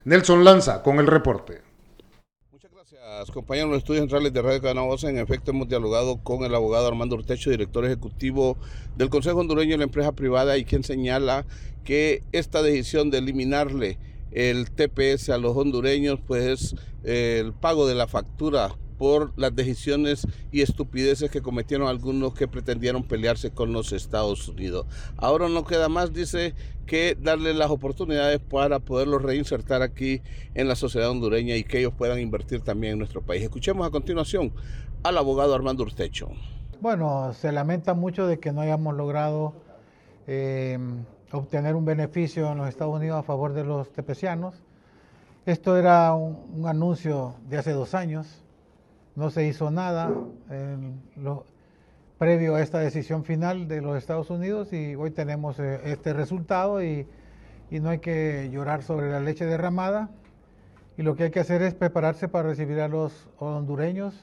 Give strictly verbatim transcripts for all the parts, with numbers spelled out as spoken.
Nelson Lanza con el reporte. Muchas gracias, compañeros de los estudios centrales de Radio Cadena Voz. En efecto, hemos dialogado con el abogado Armando Urtecho, director ejecutivo del Consejo Hondureño de la Empresa Privada, y quien señala que esta decisión de eliminarle el T P S a los hondureños, pues es eh, el pago de la factura por las decisiones y estupideces que cometieron algunos que pretendieron pelearse con los Estados Unidos. Ahora no queda más, dice, que darle las oportunidades para poderlos reinsertar aquí en la sociedad hondureña y que ellos puedan invertir también en nuestro país. Escuchemos a continuación al abogado Armando Urtecho. Bueno, se lamenta mucho de que no hayamos logrado eh, obtener un beneficio en los Estados Unidos a favor de los tepecianos. Esto era un, un anuncio de hace dos años. No se hizo nada en lo, previo a esta decisión final de los Estados Unidos y hoy tenemos eh, este resultado y, y no hay que llorar sobre la leche derramada. Y lo que hay que hacer es prepararse para recibir a los hondureños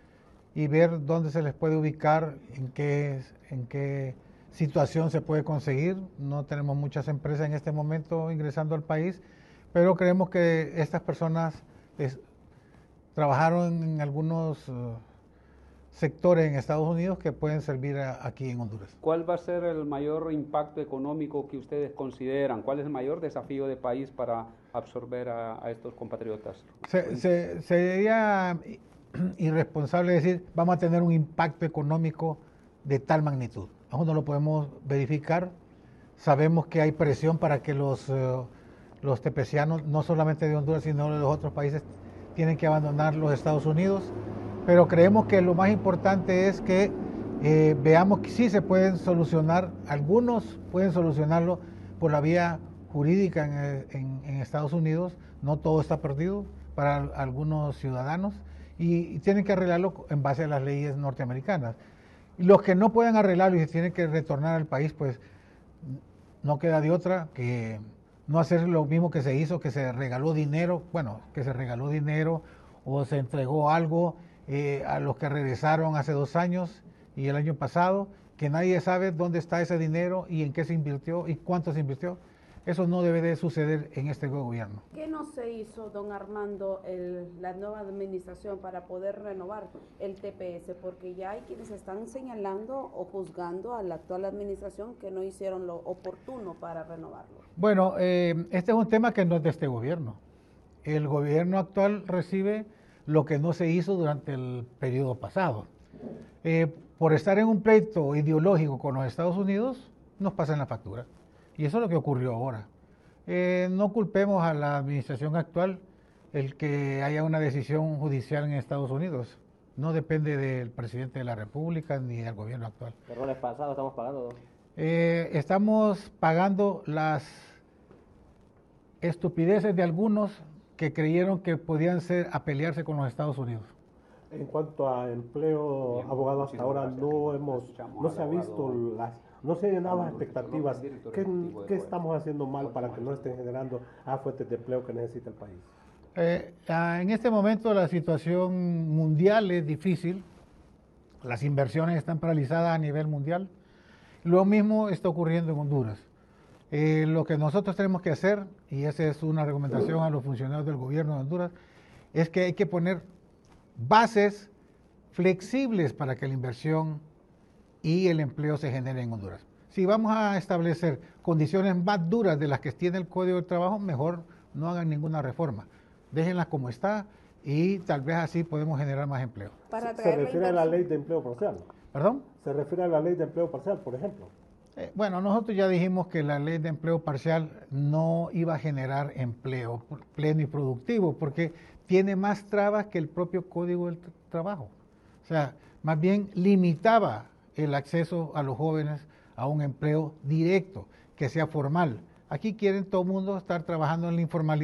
y ver dónde se les puede ubicar, en qué, en qué situación se puede conseguir. No tenemos muchas empresas en este momento ingresando al país, pero creemos que estas personas es, trabajaron en algunos uh, sectores en Estados Unidos que pueden servir a, aquí en Honduras. ¿Cuál va a ser el mayor impacto económico que ustedes consideran? ¿Cuál es el mayor desafío de país para absorber a, a estos compatriotas? Se, se, sería irresponsable decir vamos a tener un impacto económico de tal magnitud. Aún no lo podemos verificar. Sabemos que hay presión para que los, uh, los tepecianos, no solamente de Honduras, sino de los otros países, tienen que abandonar los Estados Unidos, pero creemos que lo más importante es que eh, veamos que sí se pueden solucionar, algunos pueden solucionarlo por la vía jurídica en, en, en Estados Unidos, no todo está perdido para algunos ciudadanos y, y tienen que arreglarlo en base a las leyes norteamericanas. Y los que no pueden arreglarlo y se tienen que retornar al país, pues no queda de otra que no hacer lo mismo que se hizo, que se regaló dinero, bueno, que se regaló dinero o se entregó algo eh, a los que regresaron hace dos años y el año pasado, que nadie sabe dónde está ese dinero y en qué se invirtió y cuánto se invirtió. Eso no debe de suceder en este gobierno. ¿Qué no se hizo, don Armando, el, la nueva administración para poder renovar el T P S? Porque ya hay quienes están señalando o juzgando a la actual administración que no hicieron lo oportuno para renovarlo. Bueno, eh, este es un tema que no es de este gobierno. El gobierno actual recibe lo que no se hizo durante el periodo pasado. Eh, por estar en un pleito ideológico con los Estados Unidos, nos pasan la factura. Y eso es lo que ocurrió ahora. Eh, no culpemos a la administración actual el que haya una decisión judicial en Estados Unidos. No depende del presidente de la República ni del gobierno actual. Errores pasados estamos pagando. Eh, estamos pagando las estupideces de algunos que creyeron que podían ser a pelearse con los Estados Unidos. En cuanto a empleo, Bien, abogado, hasta ahora no hemos, no se ha visto las, no se han llenado las expectativas. ¿Qué, qué estamos haciendo mal para que no estén generando a fuentes de empleo que necesita el país? Eh, en este momento la situación mundial es difícil, las inversiones están paralizadas a nivel mundial, lo mismo está ocurriendo en Honduras. Eh, lo que nosotros tenemos que hacer, y esa es una recomendación a los funcionarios del gobierno de Honduras, es que hay que poner bases flexibles para que la inversión y el empleo se genere en Honduras. Si vamos a establecer condiciones más duras de las que tiene el Código de Trabajo, mejor no hagan ninguna reforma. Déjenlas como está y tal vez así podemos generar más empleo. Para se refiere a la ley de empleo parcial. ¿Perdón? Se refiere a la ley de empleo parcial, por ejemplo. Eh, bueno, nosotros ya dijimos que la ley de empleo parcial no iba a generar empleo pleno y productivo porque tiene más trabas que el propio Código del Trabajo. O sea, más bien limitaba el acceso a los jóvenes a un empleo directo, que sea formal. Aquí quieren todo el mundo estar trabajando en la informalidad.